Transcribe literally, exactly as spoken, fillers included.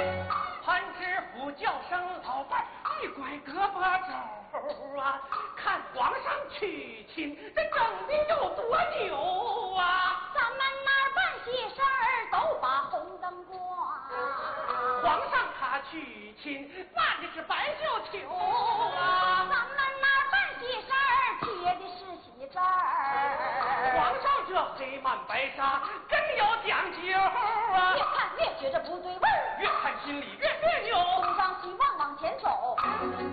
潘知府叫声老伴儿，你拐胳膊肘啊，看皇上娶亲，这整的有多牛啊！ 咱们那儿办喜事儿都把红灯挂， 皇上他娶亲办的是白绣球啊， 咱们那儿办喜事儿贴的是喜字儿。 皇上这黑满白纱更有讲究啊， 越看越觉着不对味儿， 越看心里越别扭。 东张西望往前走。